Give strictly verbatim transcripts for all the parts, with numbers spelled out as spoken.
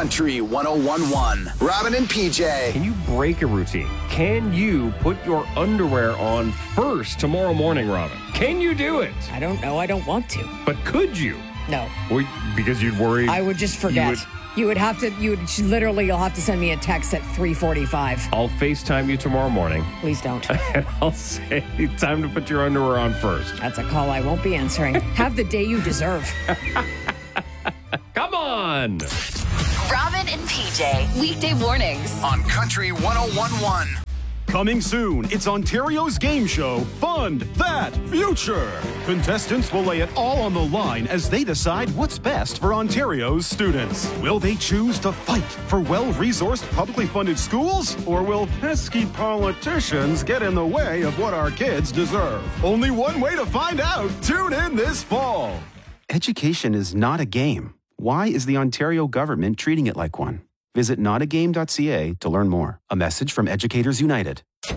Country one oh one one. Robin and P J. Can you break a routine? Can you put your underwear on first tomorrow morning, Robin? Can you do it? I don't know. I don't want to. But could you? No. Or, because you'd worry. I would just forget. You would, you would have to, you would literally, you'll have to send me a text at three forty-five. I'll FaceTime you tomorrow morning. Please don't. And I'll say, time to put your underwear on first. That's a call I won't be answering. Have the day you deserve. Come on. Robin and P J, weekday mornings on Country one oh one one. Coming soon, it's Ontario's game show, Fund That Future. Contestants will lay it all on the line as they decide what's best for Ontario's students. Will they choose to fight for well-resourced, publicly funded schools? Or will pesky politicians get in the way of what our kids deserve? Only one way to find out. Tune in this fall. Education is not a game. Why is the Ontario government treating it like one? Visit not a game dot c a to learn more. A message from Educators United.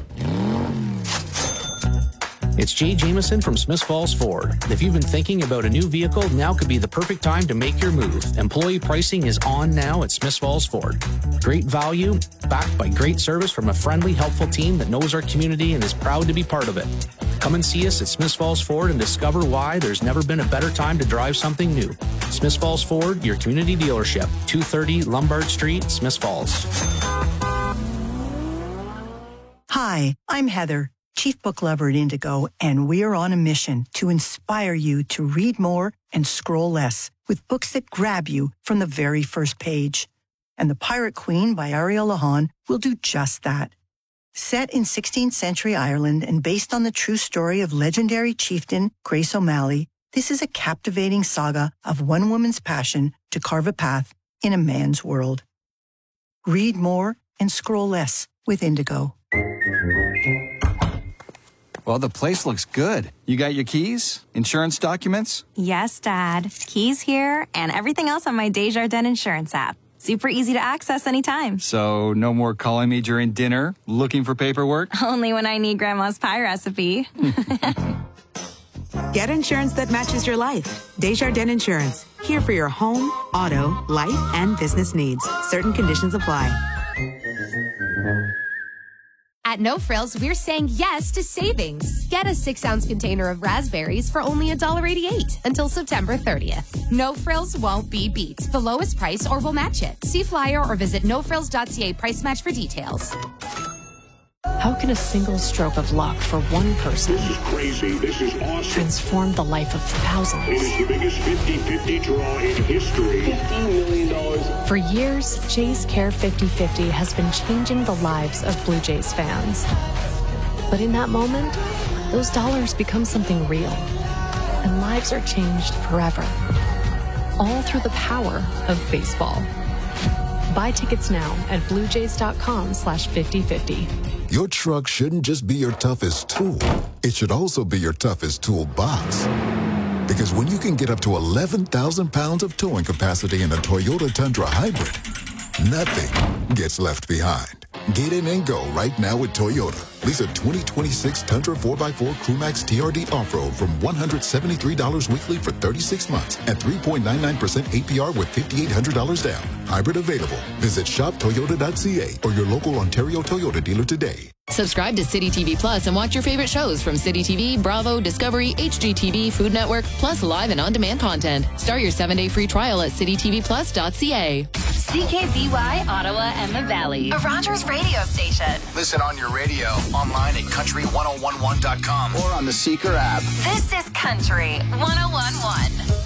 It's Jay Jameson from Smith Falls Ford. If you've been thinking about a new vehicle, now could be the perfect time to make your move. Employee pricing is on now at Smith Falls Ford. Great value, backed by great service from a friendly, helpful team that knows our community and is proud to be part of it. Come and see us at Smith Falls Ford and discover why there's never been a better time to drive something new. Smith Falls Ford, your community dealership, two thirty Lombard Street, Smith Falls. Hi, I'm Heather, Chief Book Lover at Indigo, and we're on a mission to inspire you to read more and scroll less with books that grab you from the very first page. And The Pirate Queen by Ariel Lahan will do just that. Set in sixteenth century Ireland and based on the true story of legendary chieftain Grace O'Malley, this is a captivating saga of one woman's passion to carve a path in a man's world. Read more and scroll less with Indigo. Well, the place looks good. You got your keys? Insurance documents? Yes, Dad. Keys here and everything else on my Desjardins Insurance app. Super easy to access anytime. So no more calling me during dinner, looking for paperwork? Only when I need Grandma's pie recipe. Get insurance that matches your life. Desjardins Insurance. Here for your home, auto, life, and business needs. Certain conditions apply. At No Frills, we're saying yes to savings. Get a six-ounce container of raspberries for only one dollar eighty-eight until September thirtieth. No Frills won't be beat. The lowest price or we'll match it. See flyer or visit no frills dot c a price match for details. How can a single stroke of luck for one person This is crazy. This is awesome. transform the life of thousands? It is the biggest fifty-fifty draw in history. fifteen million dollars. For years, Jays Care fifty fifty has been changing the lives of Blue Jays fans. But in that moment, those dollars become something real, and lives are changed forever. All through the power of baseball. Buy tickets now at bluejays.com slash 5050. Your truck shouldn't just be your toughest tool. It should also be your toughest toolbox. Because when you can get up to eleven thousand pounds of towing capacity in a Toyota Tundra Hybrid, nothing gets left behind. Get in and go right now with Toyota. Lease a twenty twenty-six Tundra four by four Crewmax T R D Off-Road from one hundred seventy-three dollars weekly for thirty-six months at three point nine nine percent A P R with five thousand eight hundred dollars down. Hybrid available. Visit shop toyota dot c a or your local Ontario Toyota dealer today. Subscribe to City T V Plus and watch your favorite shows from City T V, Bravo, Discovery, H G T V, Food Network, plus live and on-demand content. Start your seven-day free trial at city t v plus dot c a. C K B Y, Ottawa and the Valley. A Rogers radio station. Listen on your radio, online at country ten eleven dot com or on the Seeker app. This is Country one oh one one.